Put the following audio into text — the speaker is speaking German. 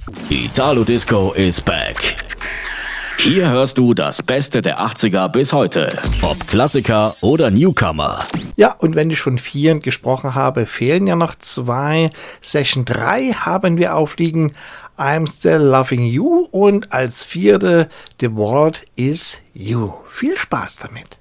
Italo Disco is back. Hier hörst du das Beste der 80er bis heute. Ob Klassiker oder Newcomer. Ja, und wenn ich von 4 gesprochen habe, fehlen ja noch 2. Session 3 haben wir aufliegen. I'm Still Loving You. Und als 4. The World Is You. Viel Spaß damit.